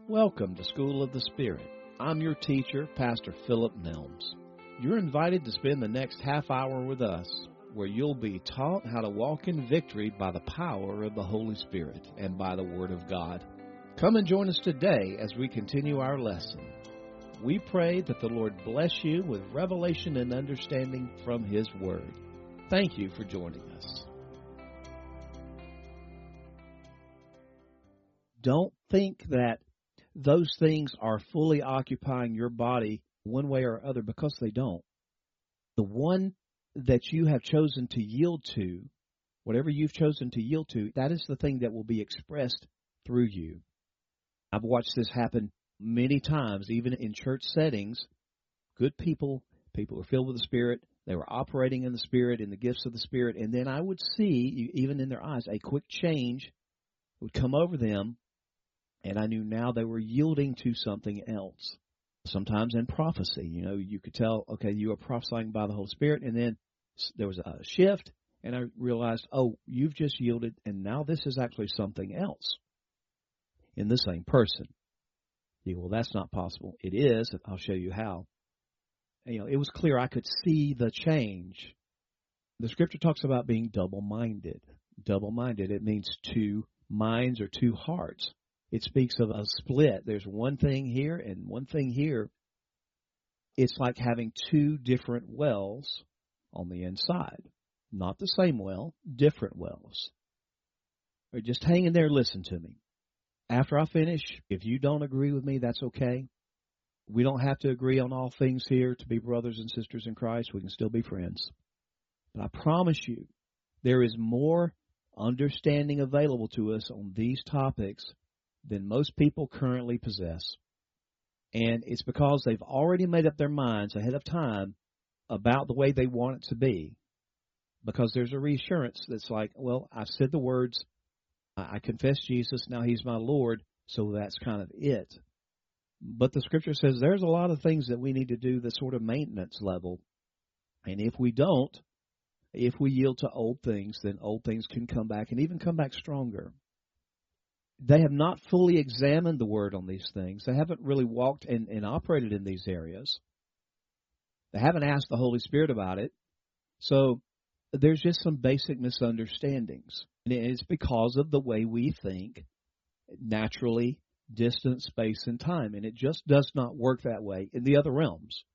Welcome to School of the Spirit. I'm your teacher, Pastor Philip Nelms. You're invited to spend the next half hour with us, where you'll be taught how to walk in victory by the power of the Holy Spirit and by the Word of God. Come and join us today as we continue our lesson. We pray that the Lord bless you with revelation and understanding from His Word. Thank you for joining us. Don't think that those things are fully occupying your body one way or other, because they don't. The one that you have chosen to yield to, whatever you've chosen to yield to, that is the thing that will be expressed through you. I've watched this happen many times, even in church settings. Good people were filled with the Spirit, they were operating in the Spirit, in the gifts of the Spirit, and then I would see, even in their eyes, a quick change would come over them. And I knew now they were yielding to something else. Sometimes in prophecy, you could tell, okay, you are prophesying by the Holy Spirit, and then there was a shift, and I realized, oh, you've just yielded, and now this is actually something else in the same person. You go, well, that's not possible. It is. I'll show you how. And, it was clear I could see the change. The Scripture talks about being double-minded. Double-minded, it means two minds or two hearts. It speaks of a split. There's one thing here and one thing here. It's like having two different wells on the inside. Not the same well, different wells. Or just hang in there, listen to me. After I finish, if you don't agree with me, that's okay. We don't have to agree on all things here to be brothers and sisters in Christ. We can still be friends. But I promise you, there is more understanding available to us on these topics than most people currently possess. And it's because they've already made up their minds ahead of time about the way they want it to be. Because there's a reassurance that's like, well, I've said the words, I confess Jesus, now He's my Lord, so that's kind of it. But the Scripture says there's a lot of things that we need to do, the sort of maintenance level. And if we don't, if we yield to old things, then old things can come back and even come back stronger. They have not fully examined the Word on these things. They haven't really walked and operated in these areas. They haven't asked the Holy Spirit about it. So there's just some basic misunderstandings. And it's because of the way we think, naturally, distance, space, and time. And it just does not work that way in the other realms.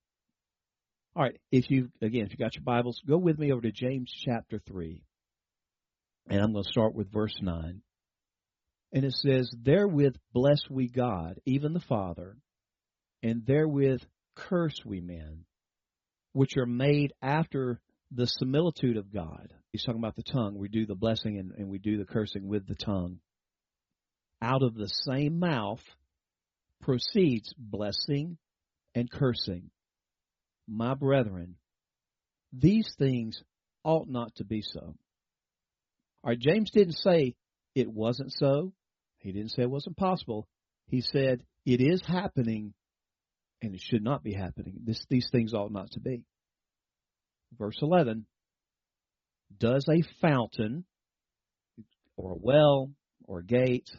All right, if you got your Bibles, go with me over to James chapter 3. And I'm going to start with verse 9. And it says, therewith bless we God, even the Father, and therewith curse we men, which are made after the similitude of God. He's talking about the tongue. We do the blessing and we do the cursing with the tongue. Out of the same mouth proceeds blessing and cursing. My brethren, these things ought not to be so. All right, James didn't say it wasn't so. He didn't say it wasn't possible. He said it is happening, and it should not be happening. These things ought not to be. Verse 11, does a fountain or a well or a gate,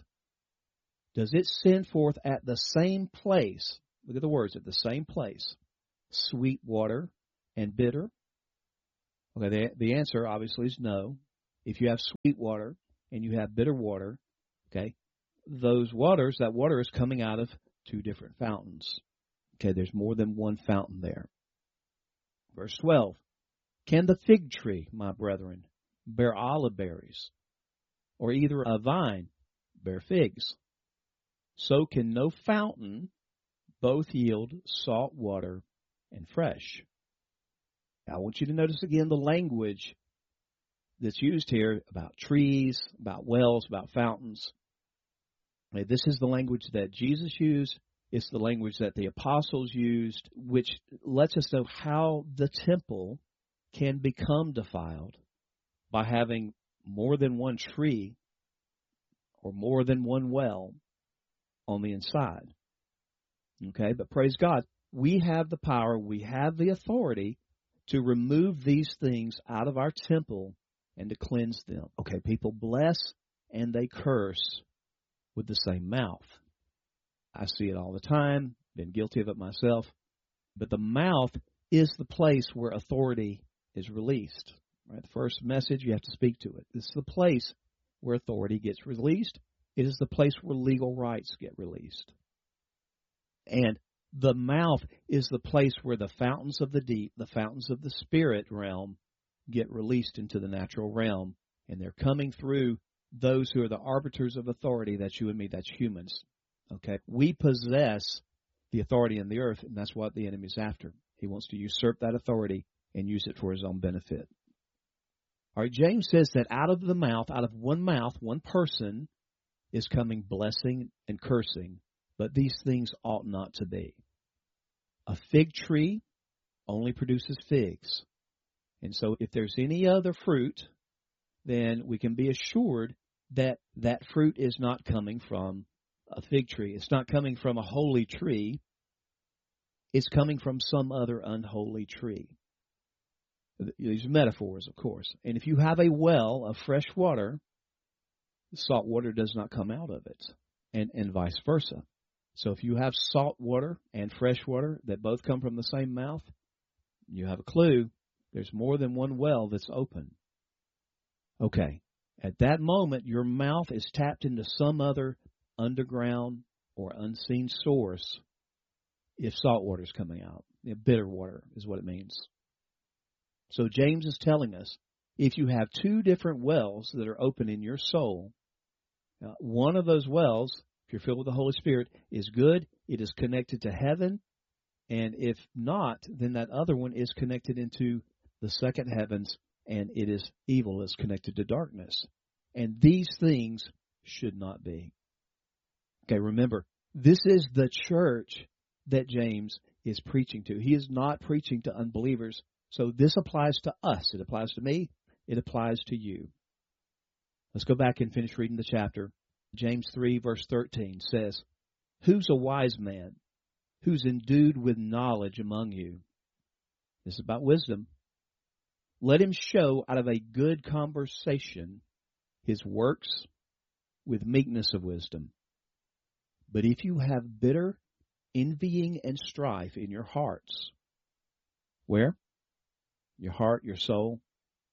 does it send forth at the same place, look at the words, at the same place, sweet water and bitter? Okay, the answer obviously is no. If you have sweet water and you have bitter water, okay, that water is coming out of two different fountains. Okay, there's more than one fountain there. Verse 12, can the fig tree, my brethren, bear olive berries, or either a vine bear figs? So can no fountain both yield salt water and fresh. Now, I want you to notice again the language that's used here about trees, about wells, about fountains. Okay, this is the language that Jesus used. It's the language that the apostles used, which lets us know how the temple can become defiled by having more than one tree or more than one well on the inside. Okay, but praise God, we have the power, we have the authority to remove these things out of our temple and to cleanse them. Okay, people bless and they curse with the same mouth. I see it all the time, been guilty of it myself. But the mouth is the place where authority is released. Right? The first message, you have to speak to it. This is the place where authority gets released. It is the place where legal rights get released. And the mouth is the place where the fountains of the deep, the fountains of the spirit realm, get released into the natural realm. And they're coming through those who are the arbiters of authority. That's you and me. That's humans. Okay? We possess the authority in the earth, and that's what the enemy's after. He wants to usurp that authority and use it for his own benefit. All right, James says that out of the mouth, out of one mouth, one person is coming blessing and cursing, but these things ought not to be. A fig tree only produces figs. And so if there's any other fruit, then we can be assured that that fruit is not coming from a fig tree. It's not coming from a holy tree. It's coming from some other unholy tree. These are metaphors, of course. And if you have a well of fresh water, salt water does not come out of it, and vice versa. So if you have salt water and fresh water that both come from the same mouth, you have a clue. There's more than one well that's open. Okay. At that moment, your mouth is tapped into some other underground or unseen source if salt water is coming out. Bitter water is what it means. So James is telling us, if you have two different wells that are open in your soul, one of those wells, if you're filled with the Holy Spirit, is good. It is connected to heaven. And if not, then that other one is connected into the second heavens, and it is evil, is connected to darkness. And these things should not be. Okay, remember, this is the church that James is preaching to. He is not preaching to unbelievers. So this applies to us. It applies to me. It applies to you. Let's go back and finish reading the chapter. James 3, verse 13 says, "Who's a wise man? Who's endued with knowledge among you?" This is about wisdom. "Let him show out of a good conversation his works with meekness of wisdom. But if you have bitter envying and strife in your hearts," where? Your heart, your soul.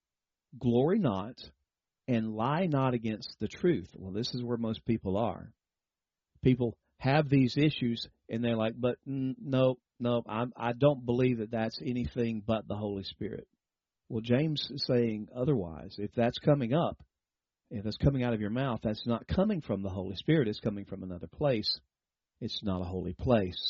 "Glory not, and lie not against the truth." Well, this is where most people are. People have these issues, and they're like, but no, I don't believe that that's anything but the Holy Spirit. Well, James is saying otherwise. If that's coming up, if it's coming out of your mouth, that's not coming from the Holy Spirit. It's coming from another place. It's not a holy place.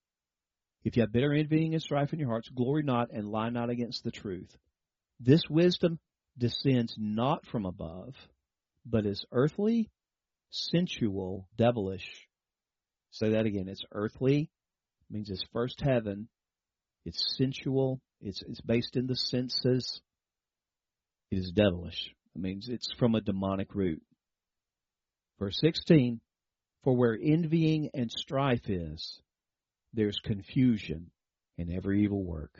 "If you have bitter envying and strife in your hearts, glory not and lie not against the truth. This wisdom descends not from above, but is earthly, sensual, devilish." Say that again. It's earthly, means it's first heaven. It's sensual. It's based in the senses. It is devilish. It means it's from a demonic root. Verse 16, "For where envying and strife is, there's confusion in every evil work.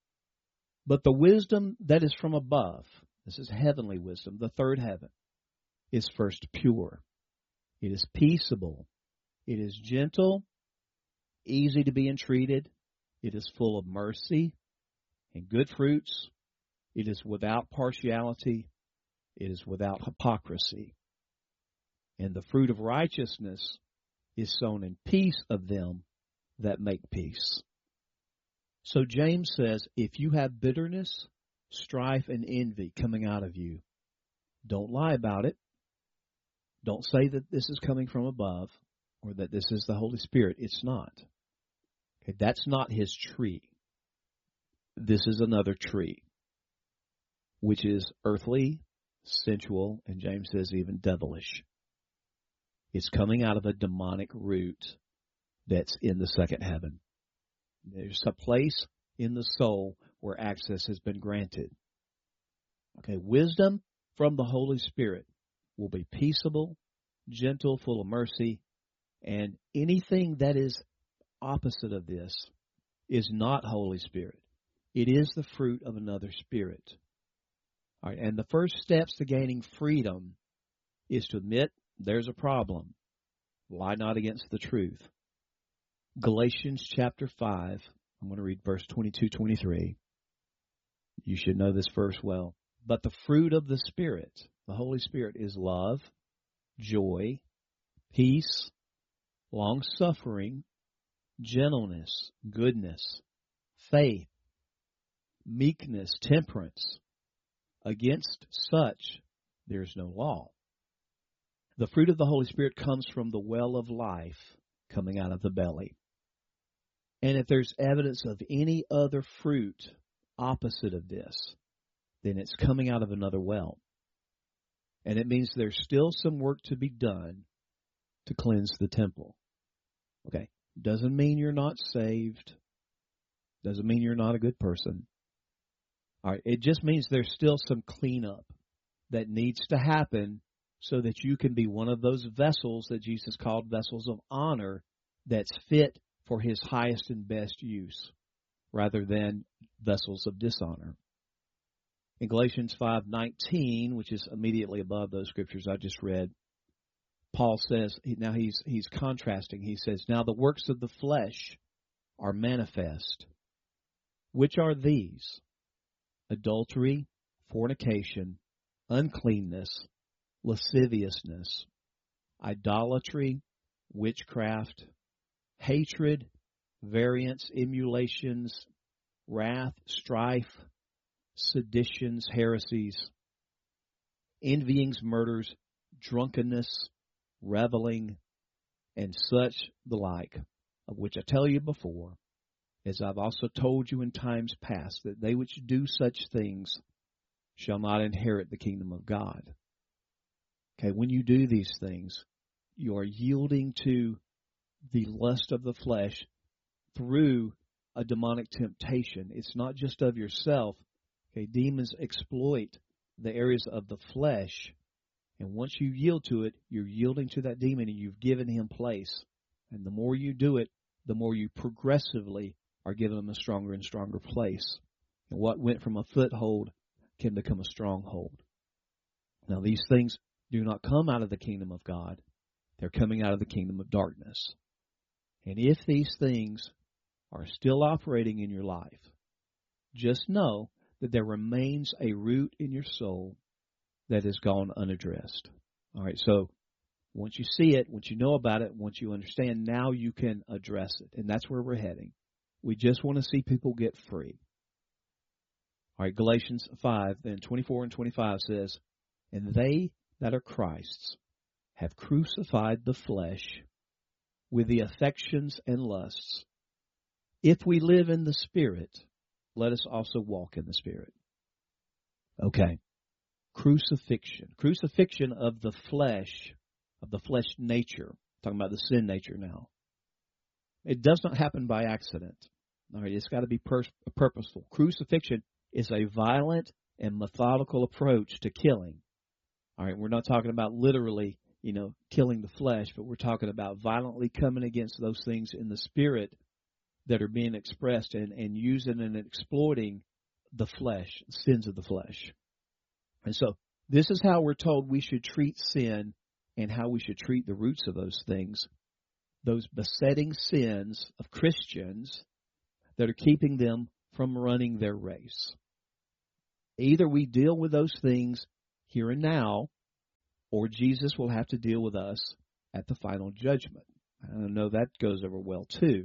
But the wisdom that is from above," this is heavenly wisdom, the third heaven, "is first pure. It is peaceable. It is gentle, easy to be entreated. It is full of mercy and good fruits. It is without partiality. It is without hypocrisy. And the fruit of righteousness is sown in peace of them that make peace." So James says, if you have bitterness, strife, and envy coming out of you, don't lie about it. Don't say that this is coming from above or that this is the Holy Spirit. It's not. Okay, that's not his tree. This is another tree, which is earthly, sensual, and James says even devilish. It's coming out of a demonic root that's in the second heaven. There's a place in the soul where access has been granted. Okay, wisdom from the Holy Spirit will be peaceable, gentle, full of mercy, and anything that is opposite of this is not Holy Spirit. It is the fruit of another spirit. All right, and the first steps to gaining freedom is to admit there's a problem. Lie not against the truth. Galatians chapter 5, I'm going to read verse 22, 23. You should know this verse well. But the fruit of the Spirit, the Holy Spirit, is love, joy, peace, long-suffering, gentleness, goodness, faith, meekness, temperance. Against such there is no law. The fruit of the Holy Spirit comes from the well of life coming out of the belly. And if there's evidence of any other fruit opposite of this, then it's coming out of another well. And it means there's still some work to be done to cleanse the temple. Okay, doesn't mean you're not saved. Doesn't mean you're not a good person. All right, it just means there's still some cleanup that needs to happen so that you can be one of those vessels that Jesus called vessels of honor that's fit for his highest and best use, rather than vessels of dishonor. In Galatians 5:19, which is immediately above those scriptures I just read, Paul says, now he's contrasting. He says, now the works of the flesh are manifest. Which are these? Adultery, fornication, uncleanness, lasciviousness, idolatry, witchcraft, hatred, variance, emulations, wrath, strife, seditions, heresies, envyings, murders, drunkenness, reveling, and such the like, of which I tell you before, as I've also told you in times past, that they which do such things shall not inherit the kingdom of God. Okay, when you do these things, you are yielding to the lust of the flesh through a demonic temptation. It's not just of yourself. Okay, demons exploit the areas of the flesh, and once you yield to it, you're yielding to that demon and you've given him place. And the more you do it, the more you progressively are giving him a stronger and stronger place. And what went from a foothold can become a stronghold. Now, these things do not come out of the kingdom of God. They're coming out of the kingdom of darkness. And if these things are still operating in your life, just know that there remains a root in your soul that has gone unaddressed. All right, so once you see it, once you know about it, once you understand, now you can address it. And that's where we're heading. We just want to see people get free. All right, Galatians 5, then 24 and 25 says, and they that are Christ's have crucified the flesh with the affections and lusts. If we live in the Spirit, let us also walk in the Spirit. Okay. Crucifixion. Crucifixion of the flesh nature. I'm talking about the sin nature now. It does not happen by accident. All right, it's got to be purposeful. Crucifixion is a violent and methodical approach to killing. All right, we're not talking about literally, killing the flesh, but we're talking about violently coming against those things in the spirit that are being expressed and using and exploiting the flesh, the sins of the flesh. And so this is how we're told we should treat sin and how we should treat the roots of those things, those besetting sins of Christians that are keeping them from running their race. Either we deal with those things here and now, or Jesus will have to deal with us at the final judgment. I know that goes over well too.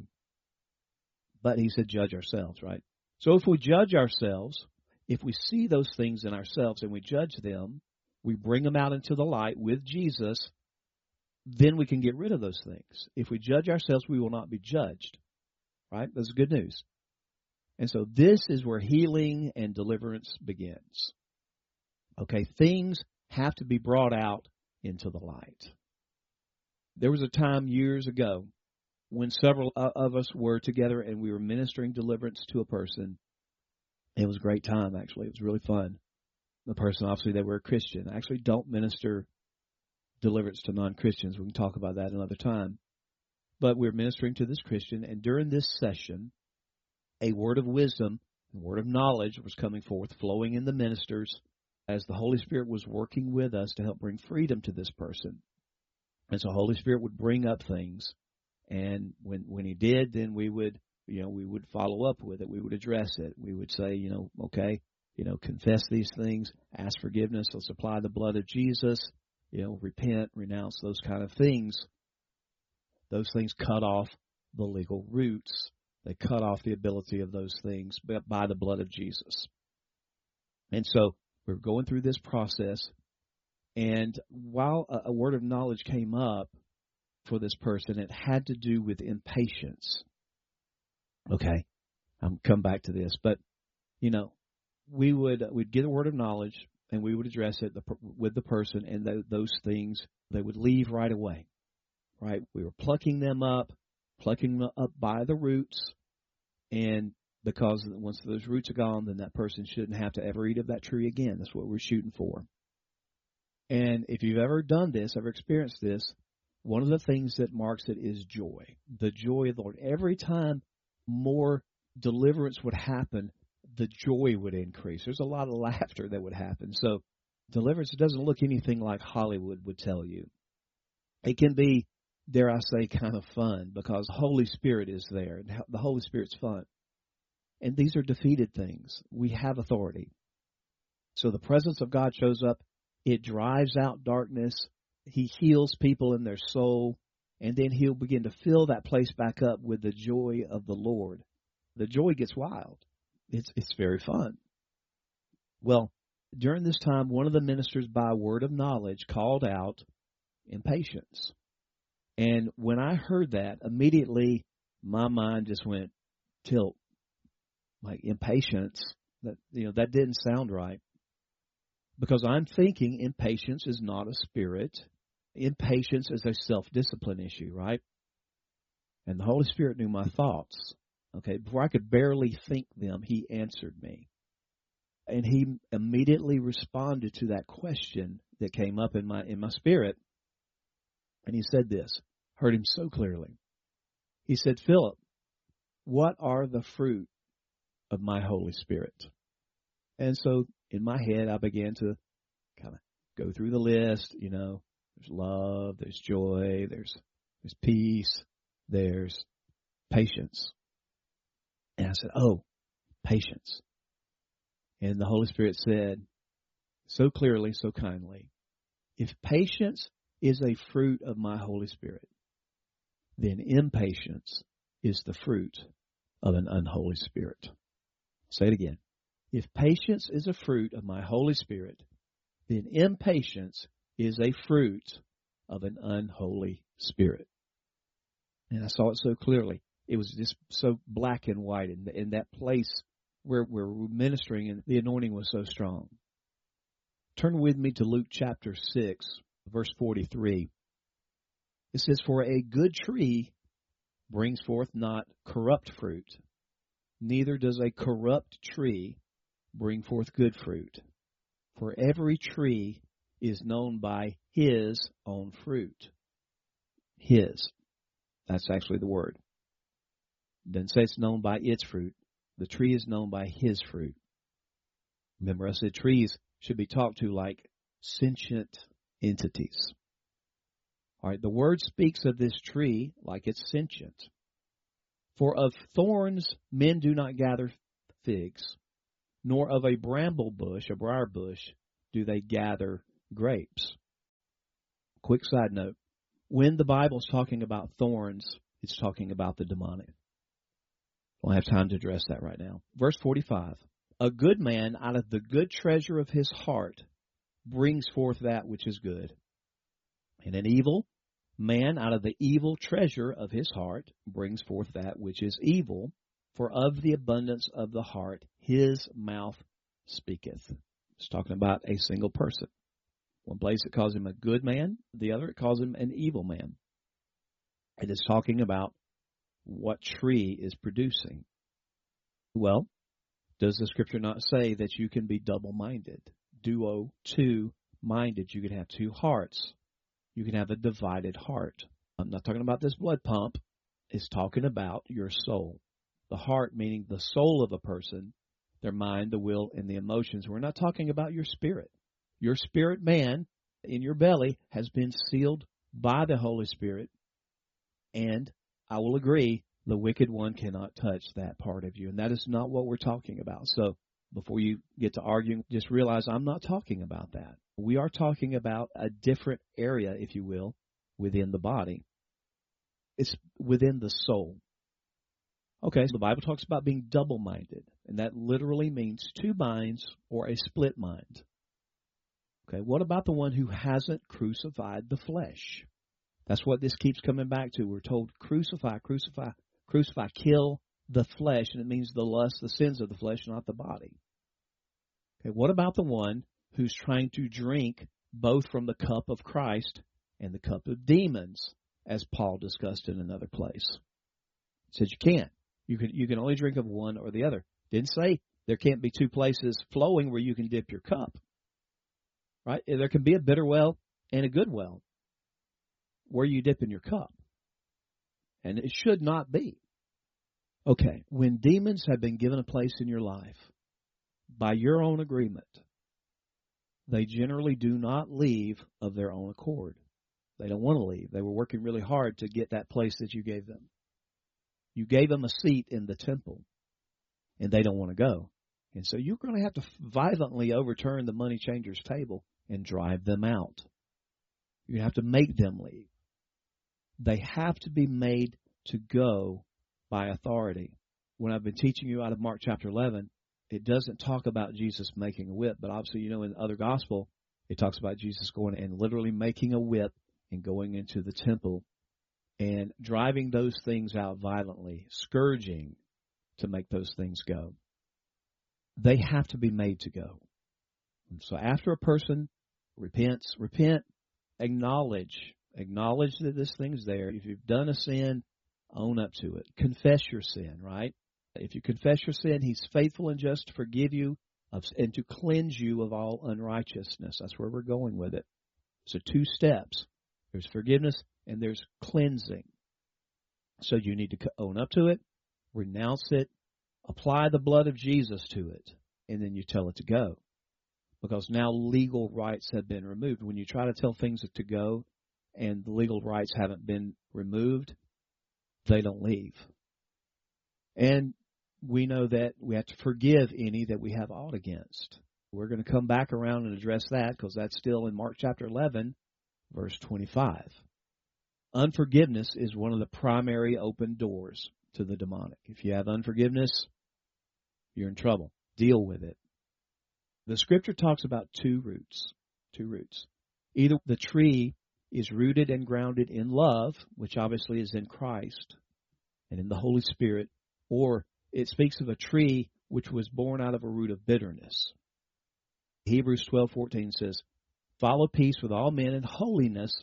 But he said judge ourselves, right? So if we judge ourselves, if we see those things in ourselves and we judge them, we bring them out into the light with Jesus, then we can get rid of those things. If we judge ourselves, we will not be judged, right? That's good news. And so this is where healing and deliverance begins. Okay, things have to be brought out into the light. There was a time years ago when several of us were together and we were ministering deliverance to a person. It was a great time, actually. It was really fun. The person, obviously, they were a Christian. I actually don't minister deliverance to non-Christians. We can talk about that another time. But we were ministering to this Christian, and during this session, a word of wisdom, a word of knowledge was coming forth, flowing in the ministers as the Holy Spirit was working with us to help bring freedom to this person. And so Holy Spirit would bring up things, And when he did, then we would follow up with it. We would address it. We would say, okay, confess these things, ask forgiveness, let's apply the blood of Jesus, repent, renounce, those kind of things. Those things cut off the legal roots. They cut off the ability of those things by the blood of Jesus. And so we're going through this process, and while a word of knowledge came up for this person, it had to do with impatience. Okay, I'm come back to this, but we'd get a word of knowledge, and we would address it with the person, and those things, they would leave right away. Right, we were plucking them up by the roots, and because once those roots are gone, then that person shouldn't have to ever eat of that tree again. That's what we're shooting for. And if you've ever done this, ever experienced this, one of the things that marks it is joy. The joy of the Lord. Every time more deliverance would happen, the joy would increase. There's a lot of laughter that would happen. So deliverance doesn't look anything like Hollywood would tell you. It can be, dare I say, kind of fun, because the Holy Spirit is there. And the Holy Spirit's fun. And these are defeated things. We have authority. So the presence of God shows up. It drives out darkness. He heals people in their soul. And then he'll begin to fill that place back up with the joy of the Lord. The joy gets wild. It's very fun. Well, during this time, one of the ministers, by word of knowledge, called out impatience. And when I heard that, immediately my mind just went tilt. Like impatience, that didn't sound right. Because I'm thinking impatience is not a spirit. Impatience is a self-discipline issue, right? And the Holy Spirit knew my thoughts. Okay, before I could barely think them, he answered me. And he immediately responded to that question that came up in my spirit. And he said this, heard him so clearly. He said, Philip, what are the fruit of my Holy Spirit? And so in my head, I began to kind of go through the list. There's love, there's joy, there's peace, there's patience. And I said, oh, patience. And the Holy Spirit said so clearly, so kindly, if patience is a fruit of my Holy Spirit, then impatience is the fruit of an unholy spirit. Say it again. If patience is a fruit of my Holy Spirit, then impatience is a fruit of an unholy spirit. And I saw it so clearly. It was just so black and white in that place where we're ministering, and the anointing was so strong. Turn with me to Luke chapter 6, verse 43. It says, for a good tree brings forth not corrupt fruit, neither does a corrupt tree bring forth good fruit. For every tree is known by his own fruit. His. That's actually the word. It doesn't say it's known by its fruit. The tree is known by his fruit. Remember, I said trees should be talked to like sentient entities. All right, the word speaks of this tree like it's sentient. For of thorns men do not gather figs, nor of a bramble bush, a briar bush, do they gather grapes. Quick side note. When the Bible's talking about thorns, it's talking about the demonic. I don't have time to address that right now. Verse 45. A good man out of the good treasure of his heart brings forth that which is good. And an evil man out of the evil treasure of his heart brings forth that which is evil. For of the abundance of the heart his mouth speaketh. It's talking about a single person. One place it calls him a good man. The other it calls him an evil man. It is talking about what tree is producing. Well, does the Scripture not say that you can be double-minded? Duo, two-minded. You can have two hearts. You can have a divided heart. I'm not talking about this blood pump. It's talking about your soul. The heart meaning the soul of a person, their mind, the will, and the emotions. We're not talking about your spirit. Your spirit man in your belly has been sealed by the Holy Spirit, and I will agree, the wicked one cannot touch that part of you, and that is not what we're talking about. So before you get to arguing, just realize I'm not talking about that. We are talking about a different area, if you will, within the body. It's within the soul. Okay, so the Bible talks about being double-minded, and that literally means two minds or a split mind. Okay, what about the one who hasn't crucified the flesh? That's what this keeps coming back to. We're told crucify, crucify, crucify, kill the flesh, and it means the lust, the sins of the flesh, not the body. Okay, what about the one who's trying to drink both from the cup of Christ and the cup of demons, as Paul discussed in another place? He says you can't. You can only drink of one or the other. Didn't say there can't be two places flowing where you can dip your cup. Right? There can be a bitter well and a good well where you dip in your cup. And it should not be. Okay, when demons have been given a place in your life by your own agreement, they generally do not leave of their own accord. They don't want to leave. They were working really hard to get that place that you gave them. You gave them a seat in the temple, and they don't want to go. And so you're going to have to violently overturn the money changers' table and drive them out. You have to make them leave. They have to be made to go by authority. When I've been teaching you out of Mark chapter 11, it doesn't talk about Jesus making a whip, but obviously, in other gospel, it talks about Jesus going and literally making a whip and going into the temple and driving those things out violently, scourging to make those things go. They have to be made to go. And so after a person repent, acknowledge that this thing's there. If you've done a sin, own up to it. Confess your sin, right? If you confess your sin, He's faithful and just to forgive you and to cleanse you of all unrighteousness. That's where we're going with it. So 2 steps. There's forgiveness and there's cleansing. So you need to own up to it, renounce it, apply the blood of Jesus to it, and then you tell it to go. Because now legal rights have been removed. When you try to tell things to go and the legal rights haven't been removed, they don't leave. And we know that we have to forgive any that we have aught against. We're going to come back around and address that because that's still in Mark chapter 11, verse 25. Unforgiveness is one of the primary open doors to the demonic. If you have unforgiveness, you're in trouble. Deal with it. The Scripture talks about two roots. Either the tree is rooted and grounded in love, which obviously is in Christ and in the Holy Spirit, or it speaks of a tree which was born out of a root of bitterness. Hebrews 12:14 says, "Follow peace with all men and holiness,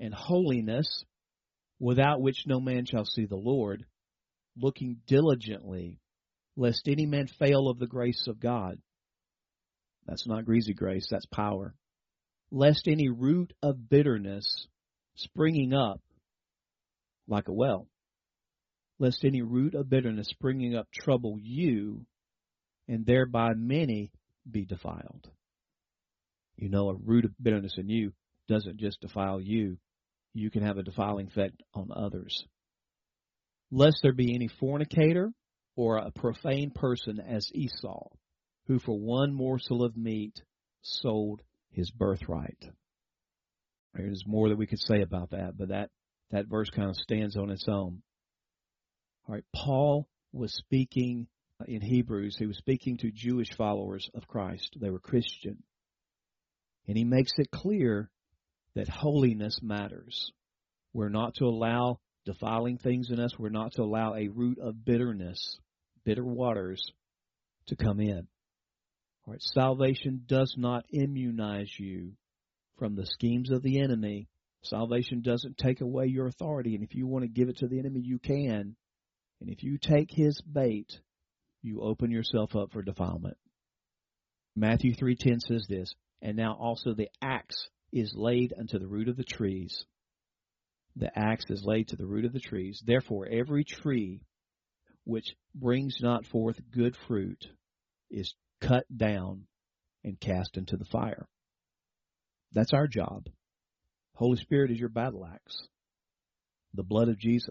without which no man shall see the Lord, looking diligently, lest any man fail of the grace of God." That's not greasy grace, that's power. "Lest any root of bitterness springing up like a well, lest any root of bitterness springing up trouble you, and thereby many be defiled." A root of bitterness in you doesn't just defile you. You can have a defiling effect on others. "Lest there be any fornicator or a profane person as Esau, who for one morsel of meat sold his birthright." There's more that we could say about that, but that verse kind of stands on its own. All right, Paul was speaking in Hebrews. He was speaking to Jewish followers of Christ. They were Christian. And he makes it clear that holiness matters. We're not to allow defiling things in us. We're not to allow a root of bitterness, bitter waters, to come in. All right, salvation does not immunize you from the schemes of the enemy. Salvation doesn't take away your authority, and if you want to give it to the enemy, you can. And if you take his bait, you open yourself up for defilement. Matthew 3:10 says this, "And now also the axe is laid unto the root of the trees." The axe is laid to the root of the trees. "Therefore every tree which brings not forth good fruit is cut down and cast into the fire." That's our job. Holy Spirit is your battle axe. The blood of Jesus.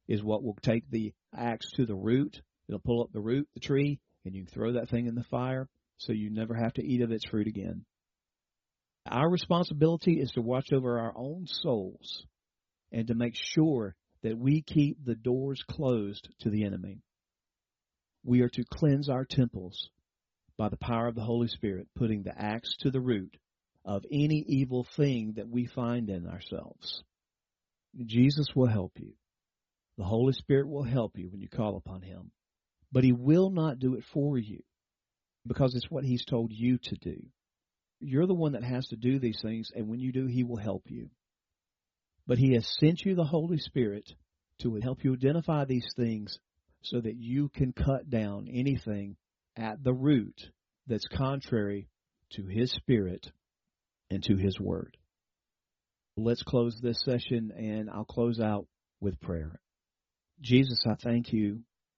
is what will take the axe to the root. It'll pull up the root, the tree, and you can throw that thing in the fire so you never have to eat of its fruit again. Our responsibility is to watch over our own souls and to make sure that we keep the doors closed to the enemy. We are to cleanse our temples by the power of the Holy Spirit, putting the axe to the root of any evil thing that we find in ourselves. Jesus will help you. The Holy Spirit will help you when you call upon Him. But He will not do it for you because it's what He's told you to do. You're the one that has to do these things, and when you do, He will help you. But He has sent you the Holy Spirit to help you identify these things so that you can cut down anything at the root that's contrary to His Spirit and to His Word. Let's close this session, and I'll close out with prayer. Jesus, I thank you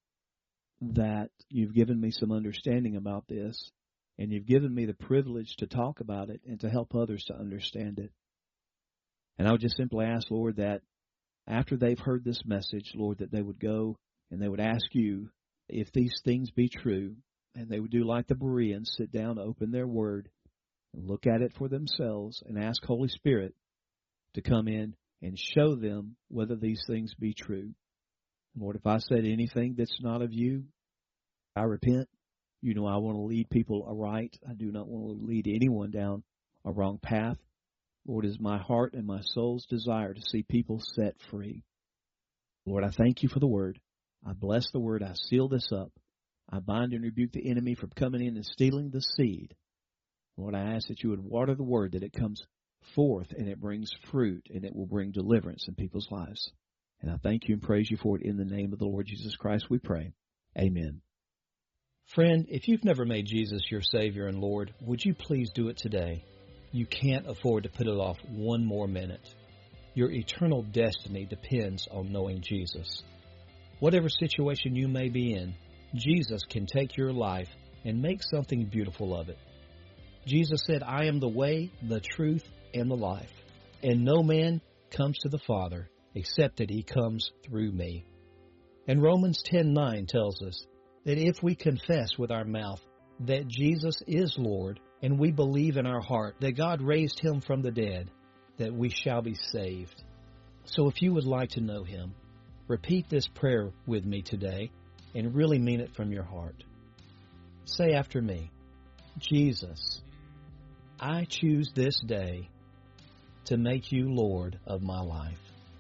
that you've given me some understanding about this, and you've given me the privilege to talk about it and to help others to understand it. And I would just simply ask, Lord, that after they've heard this message, Lord, that they would go and they would ask you if these things be true, and they would do like the Bereans, sit down, open their word, and look at it for themselves, and ask Holy Spirit to come in and show them whether these things be true. Lord, if I said anything that's not of you, I repent. You know I want to lead people aright. I do not want to lead anyone down a wrong path. Lord, it is my heart and my soul's desire to see people set free. Lord, I thank you for the word. I bless the word. I seal this up. I bind and rebuke the enemy from coming in and stealing the seed. Lord, I ask that you would water the word, that it comes forth and it brings fruit and it will bring deliverance in people's lives. And I thank you and praise you for it in the name of the Lord Jesus Christ, we pray. Amen. Friend, if you've never made Jesus your Savior and Lord, would you please do it today? You can't afford to put it off one more minute. Your eternal destiny depends on knowing Jesus. Whatever situation you may be in, Jesus can take your life and make something beautiful of it. Jesus said, I am the way, the truth, and the life, and no man comes to the Father except that He comes through me. And Romans 10:9 tells us that if we confess with our mouth that Jesus is Lord, and we believe in our heart that God raised Him from the dead, that we shall be saved. So if you would like to know Him, repeat this prayer with me today and really mean it from your heart. Say after me, Jesus, I choose this day to make you Lord of my life.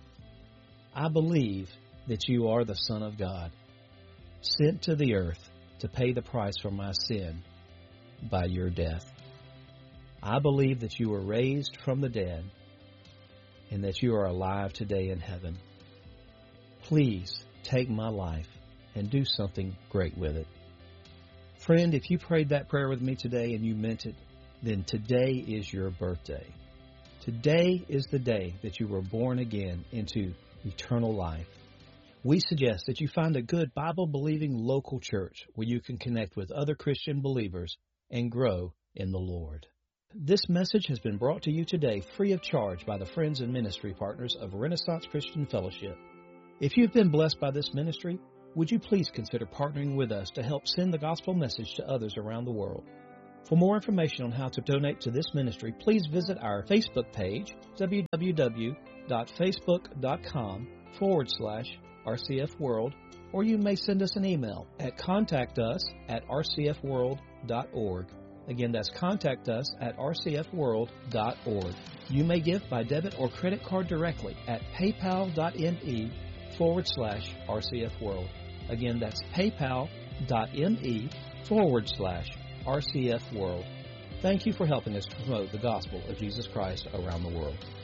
I believe that you are the Son of God, sent to the earth to pay the price for my sin by your death. I believe that you were raised from the dead and that you are alive today in heaven. Please take my life and do something great with it. Friend, if you prayed that prayer with me today and you meant it, then today is your birthday. Today is the day that you were born again into eternal life. We suggest that you find a good Bible-believing local church where you can connect with other Christian believers and grow in the Lord. This message has been brought to you today free of charge by the friends and ministry partners of Renaissance Christian Fellowship. If you've been blessed by this ministry, would you please consider partnering with us to help send the gospel message to others around the world? For more information on how to donate to this ministry, please visit our Facebook page, www.facebook.com/RCF World, or you may send us an email at contactus@rcfworld.org. Again, that's contactus@rcfworld.org. You may give by debit or credit card directly at paypal.me/RCF World. Again, that's paypal.me/RCF World. Thank you for helping us promote the gospel of Jesus Christ around the world.